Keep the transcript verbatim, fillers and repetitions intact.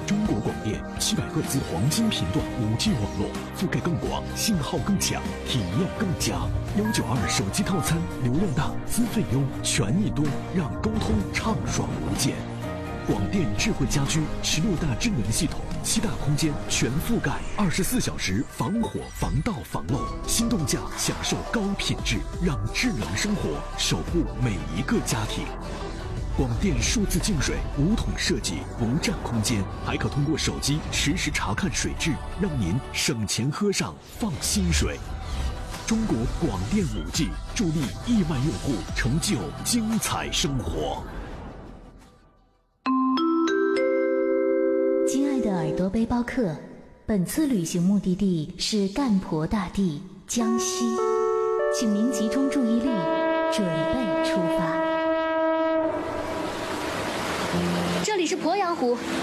中国广电七百赫兹黄金频段 五 G 网络，覆盖更广，信号更强，体验更佳。幺九二手机套餐，流量大，资费优，权益多，让沟通畅爽无间。广电智慧家居十六大智能系统，七大空间全覆盖，二十四小时防火、防盗、防漏。心动价享受高品质，让智能生活守护每一个家庭。广电数字净水无桶设计，不占空间，还可通过手机实时查看水质，让您省钱喝上放心水。中国广电 五 G 助力亿万用户成就精彩生活。 亲爱的耳朵背包客，本次旅行目的地是干婆大地江西，请您集中注意力，准备出发。 这里是鄱阳湖。